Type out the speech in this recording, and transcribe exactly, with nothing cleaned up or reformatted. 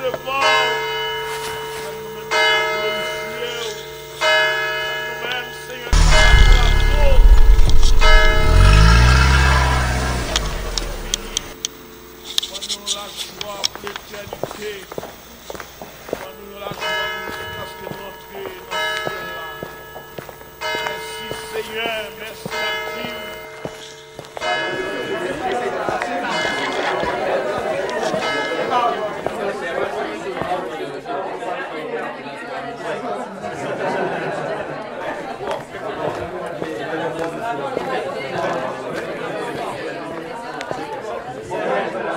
devant. Ça nous mène à glorifier. Ça nous mène, Seigneur, à la nous la joie pour l'éternité. Nous la joie jusqu'à ce que nous entrions dans ce ciel-là. Merci Seigneur, merci à Dieu.